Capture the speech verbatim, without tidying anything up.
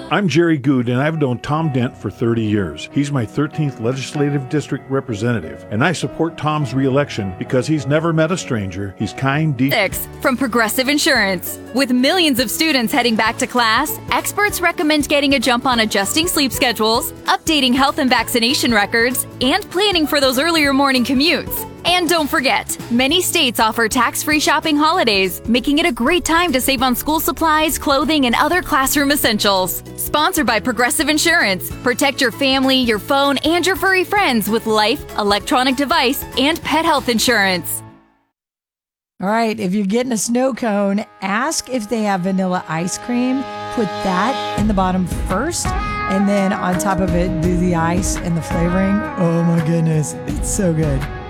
I'm Jerry Good, and I've known Tom Dent for thirty years. He's my thirteenth Legislative District Representative, and I support Tom's re-election because he's never met a stranger. He's kind, deep... Six, from Progressive Insurance. With millions of students heading back to class, experts recommend getting a jump on adjusting sleep schedules, updating health and vaccination records, and planning for those earlier morning commutes. And don't forget, many states offer tax-free shopping holidays, making it a great time to save on school supplies, clothing, and other classroom essentials. Sponsored by Progressive Insurance. Protect your family, your phone, and your furry friends with life, electronic device, and pet health insurance. All right, if you're getting a snow cone, ask if they have vanilla ice cream. Put that in the bottom first, and then on top of it, do the ice and the flavoring. Oh my goodness, it's so good.